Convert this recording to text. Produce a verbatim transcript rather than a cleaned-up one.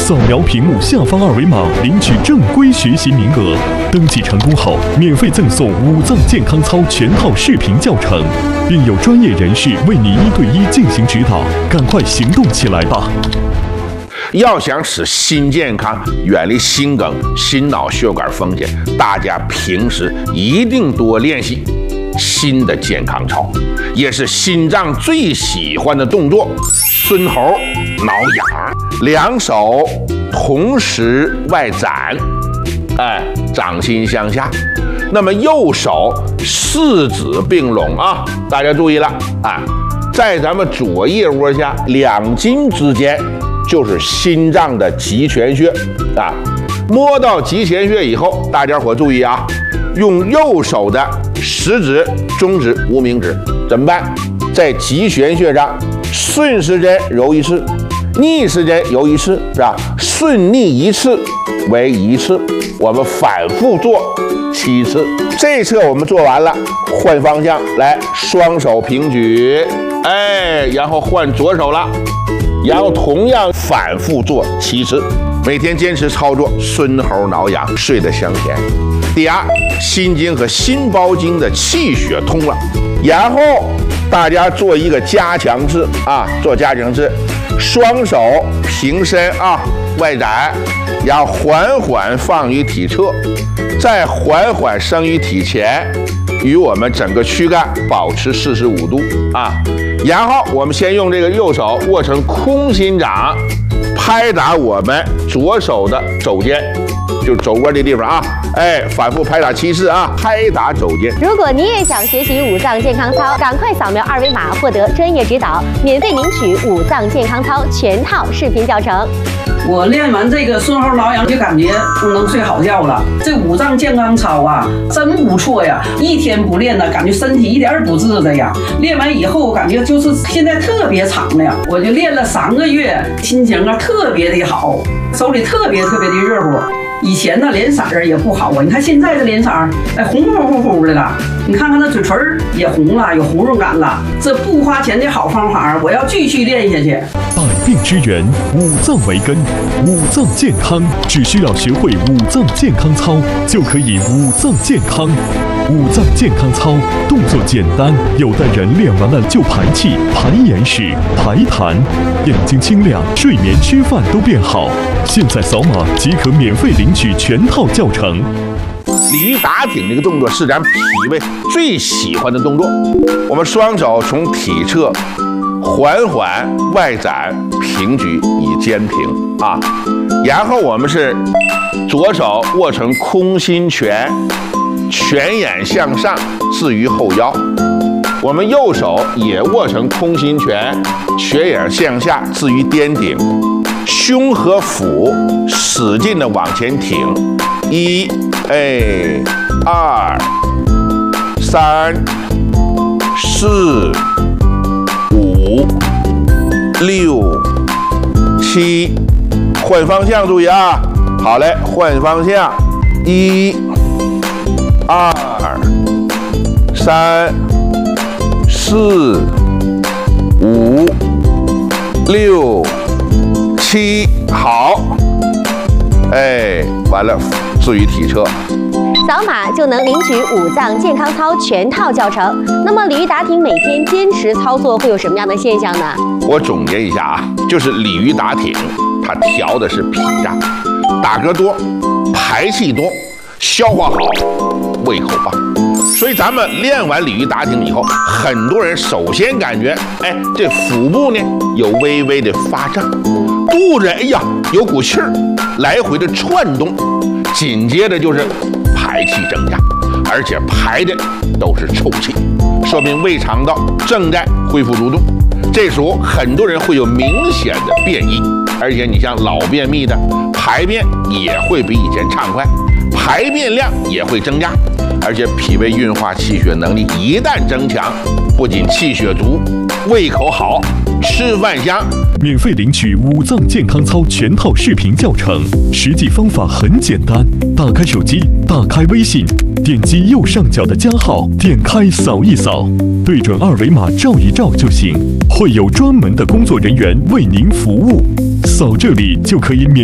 扫描屏幕下方二维码领取正规学习名额。登记成功后，免费赠送五脏健康操全套视频教程，并有专业人士为你一对一进行指导。赶快行动起来吧！ 要想使心健康，远离心梗、心脑血管风险，大家平时一定多练习心的健康操，也是心脏最喜欢的动作——孙猴挠痒。两手同时外展，哎，掌心向下。那么右手四指并拢啊，大家注意了啊，在咱们左腋窝下两筋之间就是心脏的极泉穴啊。摸到极泉穴以后，大家伙注意啊，用右手的食指、中指、无名指怎么办？在极泉穴上顺时针揉一次，逆时针揉一次，是吧？顺逆一次为一次，我们反复做七次。这一侧我们做完了，换方向来，双手平举，哎，然后换左手了，然后同样反复做七次。每天坚持操作，孙猴挠痒，睡得香甜。第二，心经和心包经的气血通了，然后大家做一个加强式啊，做加强式，双手平伸啊，外展，然后缓缓放于体侧，再缓缓升于体前，与我们整个躯干保持四十五度啊。然后我们先用这个右手握成空心掌，拍打我们左手的肘尖，就是肘窝这地方啊，哎，反复拍打七次啊，拍打肘尖。 如果你也想学习五脏健康操，赶快扫描二维码获得专业指导，免费领取五脏健康操全套视频教程。 我练完这个孙猴挠痒，就感觉不能睡好觉了。这五脏健康操啊，真不错呀！一天不练呢，感觉身体一点不自在呀。练完以后，我感觉就是现在特别长了呀。我就练了三个月，心情啊特别的好，手里特别特别的热乎。以前呢脸色儿也不好啊，你看现在这脸色儿，哎，红乎乎乎的了。你看看那嘴唇也红了，有红润感了。这不花钱的好方法，我要继续练下去。 百病之源，五脏为根，五脏健康只需要学会五脏健康操，就可以五脏健康。五脏健康操动作简单，有的人练完了就排气、排眼屎、排痰，眼睛清亮，睡眠、吃饭都变好。现在扫码即可免费领取全套教程。 鲤鱼打挺这个动作是咱脾胃最喜欢的动作。我们双手从体侧缓缓外展平举以肩平啊，然后我们是左手握成空心拳，拳眼向上置于后腰，我们右手也握成空心拳，拳眼向下置于颠顶，胸和腹使劲的往前挺，一，哎，二，三，四，五，六，七，换方向，注意啊！好嘞，换方向，一，二，三，四，五，六，七，好，哎，完了，置于体侧。 扫码就能领取五脏健康操全套教程。那么鲤鱼打挺每天坚持操作会有什么样的现象呢？ 我总结一下啊，就是鲤鱼打挺，它调的是脾脏，打嗝多，排气多，消化好，胃口棒。所以咱们练完鲤鱼打挺以后，很多人首先感觉，哎，这腹部呢有微微的发胀，肚子哎呀有股气儿来回的窜动，紧接着就是排气增加，而且排的都是臭气，说明胃肠道正在恢复蠕动。这时候很多人会有明显的便意，而且你像老便秘的，排便也会比以前畅快，排便量也会增加，而且脾胃运化气血能力一旦增强，不仅气血足，胃口好，吃饭香。 免费领取五脏健康操全套视频教程，实际方法很简单，打开手机，打开微信，点击右上角的加号，点开扫一扫，对准二维码照一照就行，会有专门的工作人员为您服务，扫这里就可以免